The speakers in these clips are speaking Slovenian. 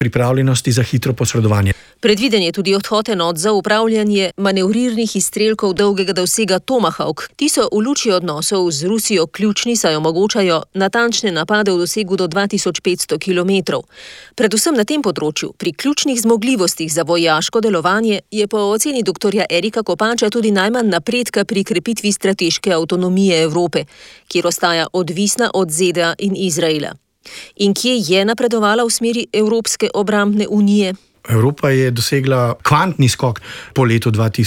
pripravljenosti za hitro posredovanje. Predviden je tudi odhod enot za upravljanje manevrirnih izstrelkov dolgega dosega Tomahawk. Ti so v luči odnosov z Rusijo ključni, saj omogočajo natančne napade v dosegu do 2500 km. Predvsem na tem področju, pri ključnih zmogljivostih za vojaško delovanje, je po oceni dr. Erika Kopača tudi najmanj napredka pri krepitvi strateške avtonomije Evrope, kjer ostaja odvisna od ZDA in Izraela. In kje je napredovala v smeri Evropske obrambne unije? Evropa je dosegla kvantni skok po letu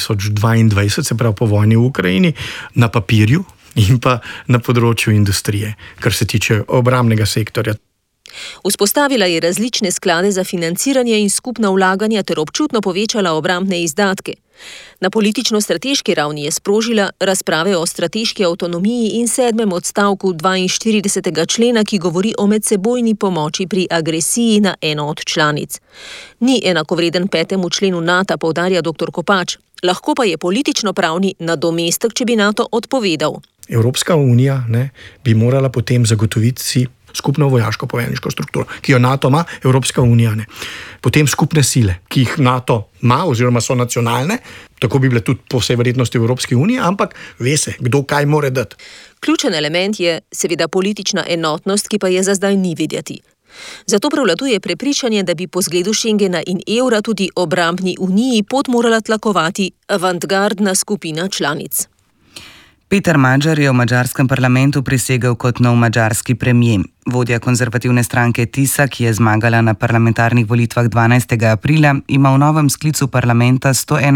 2022, se pravi po vojni v Ukrajini, na papirju in pa na področju industrije, kar se tiče obrambnega sektorja. Vzpostavila je različne sklade za financiranje in skupna vlaganja ter občutno povečala obrambne izdatke. Na politično-strateški ravni je sprožila razprave o strateški avtonomiji in 7. odstavku 42. člena, ki govori o medsebojni pomoči pri agresiji na eno od članic. Ni enakovreden 5. členu NATO, poudarja dr. Kopač, lahko pa je politično-pravni nadomestek, če bi NATO odpovedal. Evropska unija bi morala potem zagotoviti si skupno vojaško poveljniško strukturo, ki jo NATO ima, Evropska unija ne. Potem skupne sile, ki jih NATO ima oziroma so nacionalne, tako bi bile tudi po vsej verjetnosti v Evropski uniji, ampak ve se, kdo kaj more dati. Ključen element je seveda politična enotnost, ki pa je za zdaj ni videti. Zato prevladuje prepričanje, da bi po zgledu Schengena in evra tudi obrambni uniji pot morala tlakovati avantgardna skupina članic. Peter Magyar je v madžarskem parlamentu prisegel kot nov madžarski premier. Vodja konzervativne stranke TISA, ki je zmagala na parlamentarnih volitvah 12. aprila, ima v novem sklicu parlamenta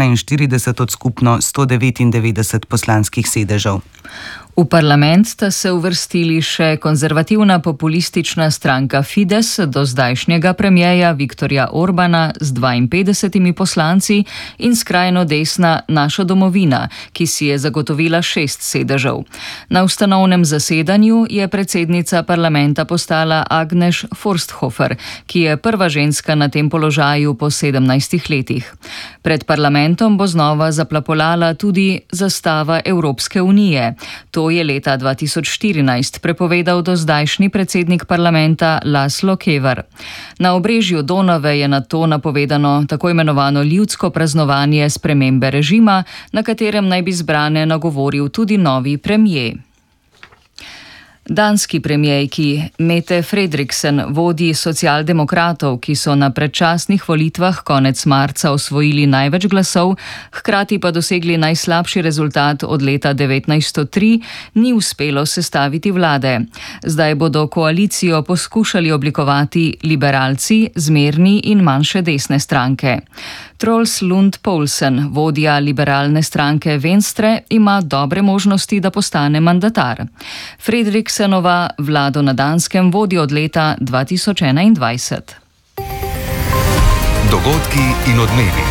141 od skupno 199 poslanskih sedežev. V parlament sta se uvrstili še konzervativna populistična stranka Fides do zdajšnjega premierja Viktorja Orbana z 52 poslanci in skrajno desna Naša domovina, ki si je zagotovila 6 sedežev. Na ustanovnem zasedanju je predsednica parlamenta postala Agnes Forsthofer, ki je prva ženska na tem položaju po 17 letih. Pred parlamentom bo znova zaplapolala tudi zastava Evropske unije. To je leta 2014 prepovedal dozdajšnji predsednik parlamenta Laszlo Kevar. Na obrežju Donave je nato napovedano tako imenovano ljudsko praznovanje spremembe režima, na katerem naj bi zbrane nagovoril tudi novi premier. Danski premierki Mette Frederiksen, vodji socialdemokratov, ki so na predčasnih volitvah konec marca osvojili največ glasov, hkrati pa dosegli najslabši rezultat od leta 1903, ni uspelo sestaviti vlade. Zdaj bodo koalicijo poskušali oblikovati liberalci, zmerni in manjše desne stranke. Troels Lund Poulsen, vodja liberalne stranke Venstre, ima dobre možnosti, da postane mandatar. Frederiksenova vlado na Danskem vodi od leta 2021. Dogodki in odmevi.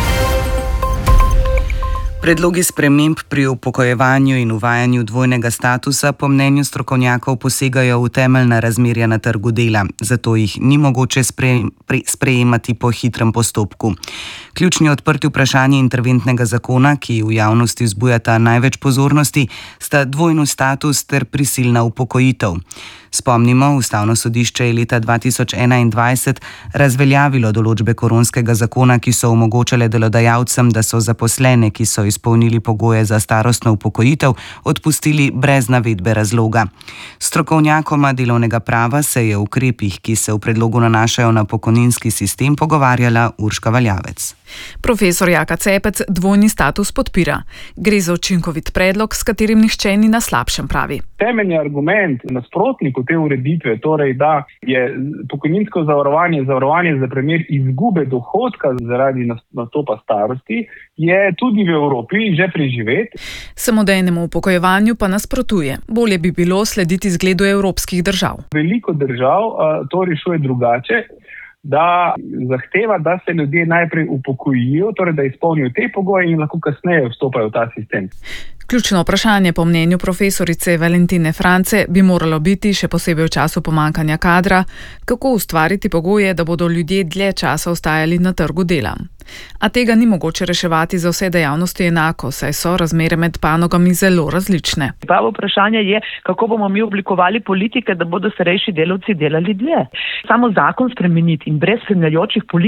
Predlogi sprememb pri upokojevanju in uvajanju dvojnega statusa po mnenju strokovnjakov posegajo v temeljna razmerja na trgu dela, zato jih ni mogoče sprejemati po hitrem postopku. Ključni odprti vprašanji interventnega zakona, ki v javnosti vzbujata največ pozornosti, sta dvojni status ter prisilna upokojitev. Spomnimo, Ustavno sodišče je leta 2021 razveljavilo določbe koronskega zakona, ki so omogočale delodajalcem, da so zaposlene, ki so izpolnili pogoje za starostno upokojitev, odpustili brez navedbe razloga. Strokovnjakoma delovnega prava se je o ukrepih, ki se v predlogu nanašajo na pokojninski sistem, pogovarjala Urška Valjavec. Profesor Jaka Cepec dvojni status podpira. Gre za učinkovit predlog, s katerim nihče ni na slabšem, pravi. Temeljni argument nasprotnikov te ureditve, torej da je pokojninsko zavarovanje za primer izgube dohodka zaradi nastopa starosti, je tudi v Evropi že preživet. Samodejnemu upokojevanju pa nasprotuje. Bolje bi bilo slediti zgledu evropskih držav. Veliko držav to rešuje drugače, da zahteva, da se ljudje najprej upokojijo, torej da izpolnijo te pogoje in lahko kasneje vstopajo v ta sistem. Ključno vprašanje po mnenju profesorice Valentine France bi moralo biti, še posebej v času pomankanja kadra, kako ustvariti pogoje, da bodo ljudje dlje časa ostajali na trgu dela. A tega ni mogoče reševati za vse dejavnosti enako, saj so razmere med panogami zelo različne. Pravo vprašanje je, kako bomo mi oblikovali politike, da bodo starejši delavci delali dlje. Samo zakon spremeniti in brez spremljajočih politik